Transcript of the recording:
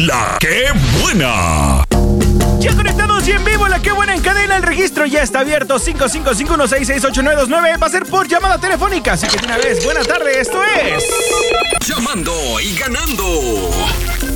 La Qué Buena. Ya conectados y en vivo, La Qué Buena en cadena. El registro ya está abierto. 5551668929. Va a ser por llamada telefónica. Así que de una vez, buena tarde. Esto es Llamando y ganando.